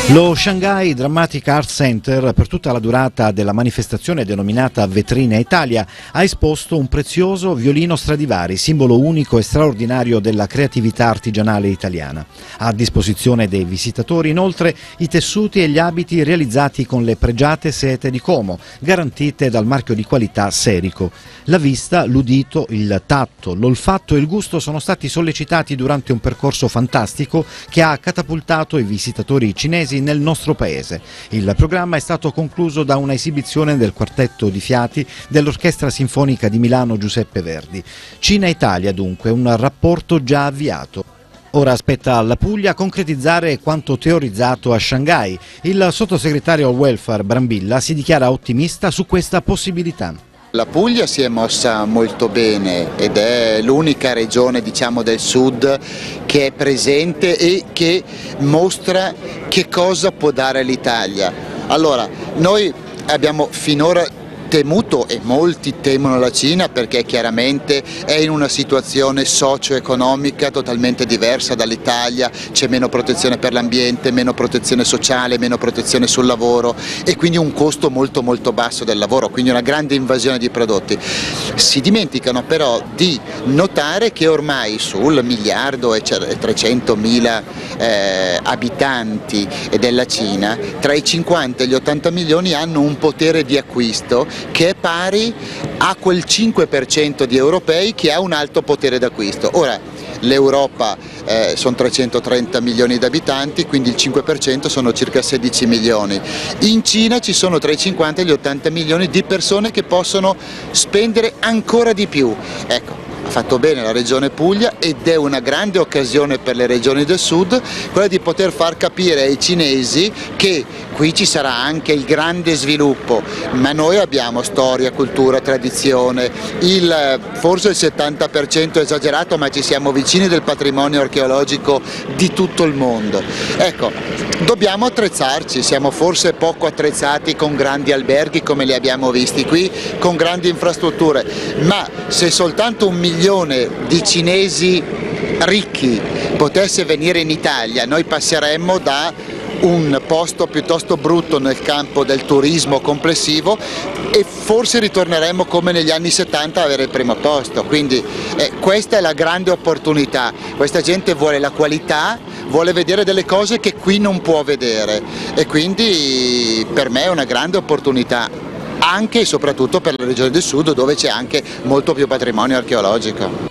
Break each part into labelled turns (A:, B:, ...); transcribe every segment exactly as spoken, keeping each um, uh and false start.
A: Lo Shanghai Dramatic Art Center, per tutta la durata della manifestazione denominata Vetrina Italia, ha esposto un prezioso violino Stradivari, simbolo unico e straordinario della creatività artigianale italiana. A disposizione dei visitatori inoltre i tessuti e gli abiti realizzati con le pregiate sete di Como, garantite dal marchio di qualità Serico. La vista, l'udito, il tatto, l'olfatto e il gusto sono stati sollecitati durante un percorso fantastico che ha catapultato i visitatori cinesi nel nostro paese. Il programma è stato concluso da una esibizione del quartetto di fiati dell'Orchestra Sinfonica di Milano Giuseppe Verdi. Cina-Italia dunque, un rapporto già avviato. Ora aspetta alla Puglia concretizzare quanto teorizzato a Shanghai. Il sottosegretario al welfare Brambilla si dichiara ottimista su questa possibilità.
B: La Puglia si è mossa molto bene ed è l'unica regione, diciamo, del sud che è presente e che mostra che cosa può dare l'Italia. Allora, noi abbiamo finora temuto, e molti temono la Cina perché chiaramente è in una situazione socio-economica totalmente diversa dall'Italia, c'è meno protezione per l'ambiente, meno protezione sociale, meno protezione sul lavoro e quindi un costo molto molto basso del lavoro, quindi una grande invasione di prodotti. Si dimenticano però di notare che ormai sul miliardo e trecentomila eh, abitanti della Cina, tra i cinquanta e gli ottanta milioni hanno un potere di acquisto che è pari a quel cinque per cento di europei che ha un alto potere d'acquisto. Ora, l'Europa eh, sono trecentotrenta milioni di abitanti, quindi il cinque per cento sono circa sedici milioni. In Cina ci sono tra i cinquanta e gli ottanta milioni di persone che possono spendere ancora di più. Ecco, ha fatto bene la regione Puglia ed è una grande occasione per le regioni del sud quella di poter far capire ai cinesi che qui ci sarà anche il grande sviluppo, ma noi abbiamo storia, cultura, tradizione, il, forse il settanta per cento è esagerato, ma ci siamo vicini del patrimonio archeologico di tutto il mondo. Ecco, dobbiamo attrezzarci, siamo forse poco attrezzati con grandi alberghi come li abbiamo visti qui, con grandi infrastrutture, ma se soltanto un milione di cinesi ricchi potesse venire in Italia, noi passeremmo da un posto piuttosto brutto nel campo del turismo complessivo e forse ritorneremo come negli anni settanta a avere il primo posto, quindi eh, questa è la grande opportunità, questa gente vuole la qualità, vuole vedere delle cose che qui non può vedere e quindi per me è una grande opportunità anche e soprattutto per la regione del sud dove c'è anche molto più patrimonio archeologico.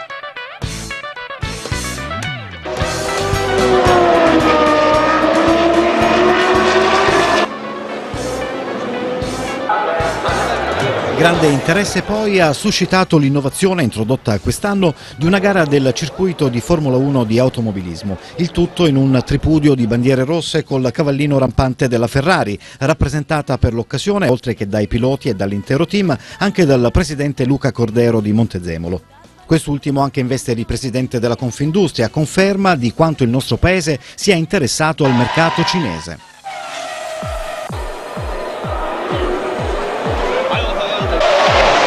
A: Grande interesse poi ha suscitato l'innovazione introdotta quest'anno di una gara del circuito di Formula uno di automobilismo, il tutto in un tripudio di bandiere rosse col cavallino rampante della Ferrari, rappresentata per l'occasione, oltre che dai piloti e dall'intero team, anche dal presidente Luca Cordero di Montezemolo. Quest'ultimo anche in veste di presidente della Confindustria, conferma di quanto il nostro paese sia interessato al mercato cinese.